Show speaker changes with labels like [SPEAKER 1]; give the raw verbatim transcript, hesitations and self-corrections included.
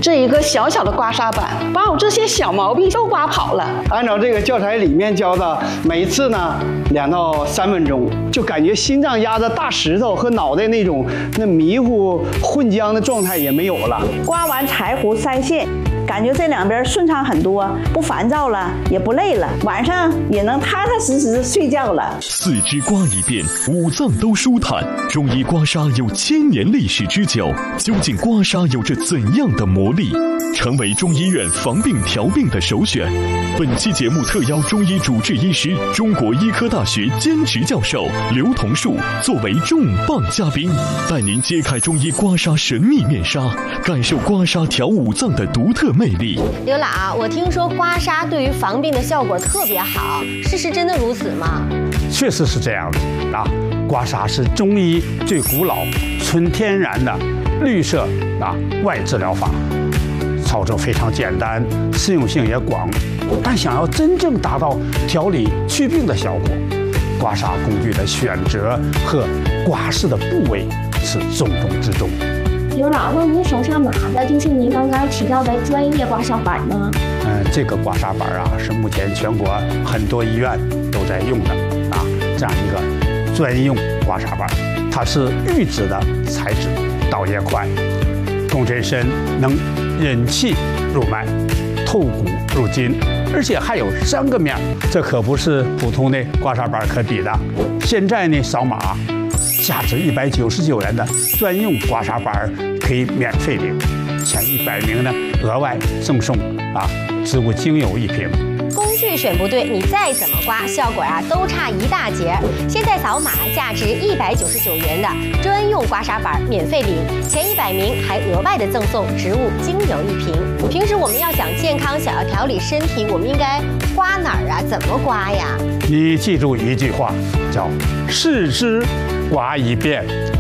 [SPEAKER 1] 这一个小小的刮痧板，把我这些小毛病都刮跑了。
[SPEAKER 2] 按照这个教材里面教的，每一次呢两到三分钟，就感觉心脏压着大石头和脑袋那种那迷糊混浆的状态也没有了。
[SPEAKER 3] 刮完柴胡腮腺，感觉这两边顺畅很多，不烦躁了，也不累了，晚上也能踏踏实实睡觉了。
[SPEAKER 4] 四肢刮一遍，五脏都舒坦。中医刮痧有千年历史之久，究竟刮痧有着怎样的魔力？成为中医院防病调病的首选。本期节目特邀中医主治医师、中国医科大学兼职教授刘同树作为重磅嘉宾，带您揭开中医刮痧神秘面纱，感受刮痧调五脏的独特魅力。
[SPEAKER 5] 刘老，我听说刮痧对于防病的效果特别好，事实真的如此吗？
[SPEAKER 6] 确实是这样的啊！刮痧是中医最古老、纯天然的绿色啊外治疗法，操作非常简单，适用性也广。但想要真正达到调理祛病的效果，刮痧工具的选择和刮拭的部位是重中之重。
[SPEAKER 7] 刘老，那您手上拿的就是您刚刚提到的专业刮痧板吗？
[SPEAKER 6] 嗯、呃，这个刮痧板啊，是目前全国很多医院都在用的啊，这样一个专用刮痧板，它是预制的材质，导也快，工程深，能引气入脉，透骨入筋，而且还有三个面，这可不是普通的刮痧板可比的。现在呢，扫码，价值一百九十九元的专用刮痧板可以免费领，前一百名呢额外赠送啊植物精油一瓶。
[SPEAKER 5] 工具选不对，你再怎么刮，效果啊都差一大截。现在扫码，价值一百九十九元的专用刮痧板免费领，前一百名还额外的赠送植物精油一瓶。平时我们要想健康，想要调理身体，我们应该刮哪儿啊？怎么刮呀？
[SPEAKER 6] 你记住一句话，叫四肢刮一遍，